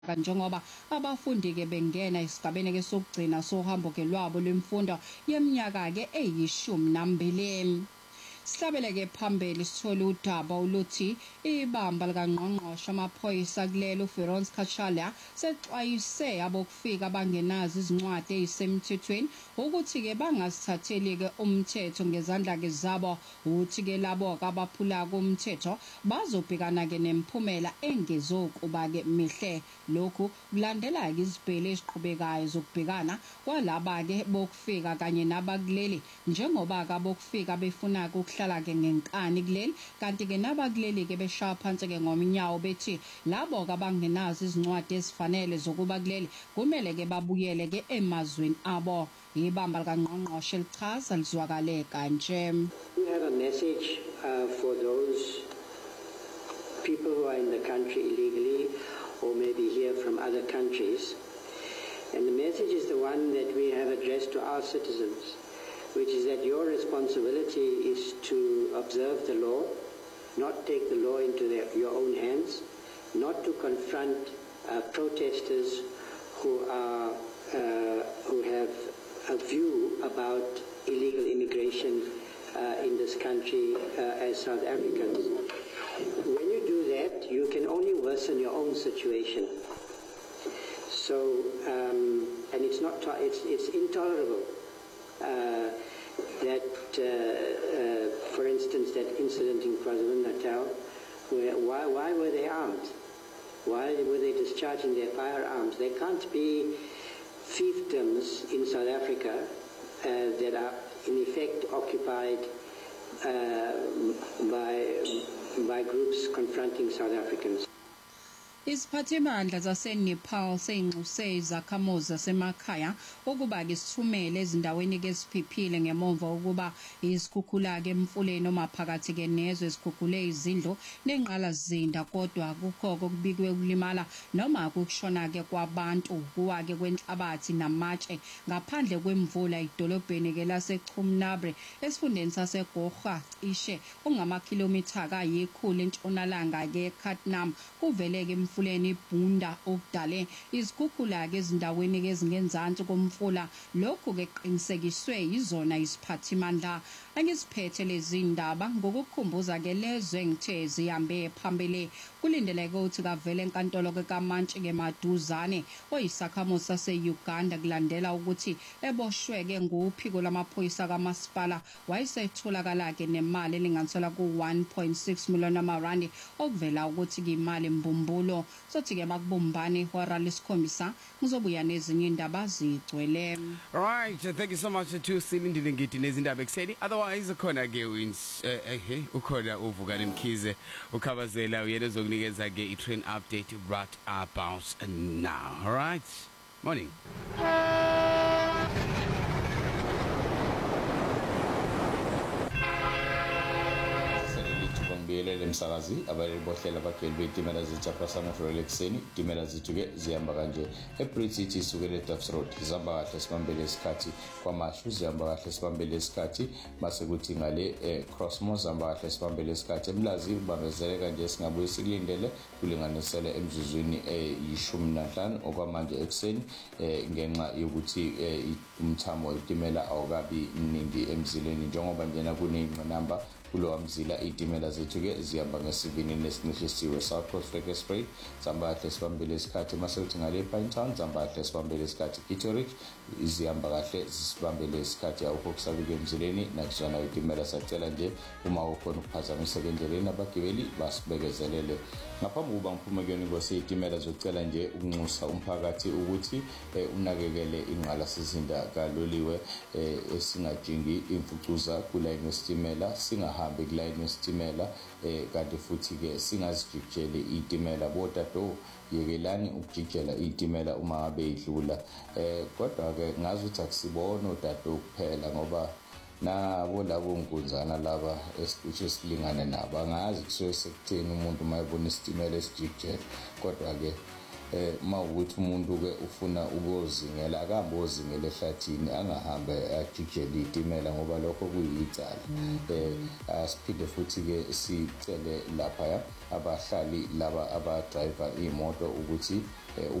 njengoba abafundi ke bengena esigabeni ke sokugcina sohambo ke lwabo lwemfundo yeminyaka ke eyi12. Sihlabeleke phambili sithole udaba oluthi ibamba likangqongqoshe amaphoyisa kulelo Feroz Kachala sexwayise abokufika abangenazo izincwadi ezisemthethweni ukuthi ke bangasithatheli ke umthetho ngezandla ke zabo, uthi ke labo abaphula umthetho bazobhekana ke nemphumela engezokuba ke mihle. Lokhu kulandela ke izibhele eziqhubekayo zokubhekana kwalaba ke bokufika kanye nabakuleli, njengoba ke bokufika befuna ukuhlala ke ngenkani kuleli, kanti ke nabakuleli ke beshaya phansi ke ngomnyawo bethi labo ke abangenazo izincwadi ezifanele zokuba kuleli kumele ke babuyele ke emazweni abo. Ibamba likangqongqoshe lichaza lizwakale kanje. We have a message for those people who are in the country illegally or maybe here from other countries. And the message is the one that we have addressed to our citizens, which is that your responsibility is to observe the law, not take the law into your own hands, not to confront protesters who have a view about illegal immigration in this country as South Africans. When you do that, you can only worsen your own situation. So, and it's intolerable that, for instance, that incident in KwaZulu-Natal, why were they armed? Why were they discharging their firearms? There can't be fiefdoms in South Africa that are in effect occupied by groups confronting South Africans. Isiphathimandla zaseNepal seyinxuse izakhamuzi zasemakhaya ukuba ke sithumele ezindaweni ke eziphiphile ngemva ukuba isikhukhula ke emfuleni omaphakathi ke nezwe esikhukhule izindlu nenqalazinda, kodwa akukho okubikwe ukulimala noma ukushona ke kwabantu kuwa ke kwenhlabathi namatshe ngaphandle kwemvula idolobheni ke laseChumnabre esifundeni saseGorha cishe ungama-kilometer kayikhulu entshonalanga ke eKhatnam. Kuvele ke emfuleni ibhunda okudale izikhukhula ke ezindaweni ke ezingenzansi komfula. Lokhu ke qinisekiswe izona isiphathimandla. Angisiphethe lezi ndaba ngokukhumbuza ke lezwe ngithe zihambe phambili. Kulindeleke ukuthi kavele enkantolo ke kaMantshi ke Maduzane oyisakhamuzi sase-Uganda kulandela ukuthi eboshwe ke nguphiko lamaphoyisa kamasipala wayesetholakala ke nemali elinganiselwa ku-1.6 million amarandi okuvela ukuthi ke imali mbumbulo. Sothi ke makubumbane ihora lesikhombisa ngizobuya nezinye indaba zigcwele. Right, thank you so much to Silindile Ngidi nezindaba ekseni. Otherwise khona ke wins ukhona uvukani Mkhize ukhabazela uyena ezokunikeza ke i-train update right about now. All right, morning. Ngibiyelele emsakazi abalibohlela abageli betimela zeJaprasana Royal ekseni. Timela zethu ke zihamba kanje eBridge City isukela eDuffs Road zihamba kahle sibambele isikhathi kwaMashu, zihamba kahle sibambele isikhathi mase kuthi ngale Crossmore zihamba kahle sibambele isikhathi eMlazi ubambezeleka nje singabuye sikulindele kulinganisela emzuzwini yi15 okwamanje ekseni ngenxa yokuthi umthamo wetimela awukabi mningi emzileni njengoba njena kunengqinamba kulo mzila itimela zethu ke zihamba ngesivinini esincishisiwe. South Coast Express zihamba kahle sibambele isikhathi mase kuthi ngale Pinetown zihamba kahle sibambele isikhathi. Kitteridge zihamba kahle sibambele isikhathi awukho kusabike emzileni nakuzona itimela sacela nje uma ukhona ukuphazamiseka endleleni abagibeli basibekezelele. Ngaphambi kuba ngiphumekeni kwesitimela zokucela nje ukunxusa umphakathi ukuthi unakekele ingqala sizinda kaloliwe esingajingi imfucuza kulayini wesitimela, singahambi kulayini wesitimela kanti futhi ke singazijikjele itimela. Botato yekelani ukujikjela itimela uma ngabe idlula kodwa ke ngazi ukuthi akusibona otato kuphela ngoba nabo labo nkunzana laba esicishe silingane nabo angazi kusuke sekutheni umuntu mayebona isitimela esijikjela. Kodwa ke mawukuthi umuntu ke ufuna ukuzingela akambe ozingela ehlathini angahambe ajikjele itimela ngoba lokho kuyicala. Asiphinde futhi ke sicele lapha abahlali laba abadriver imoto ukuthi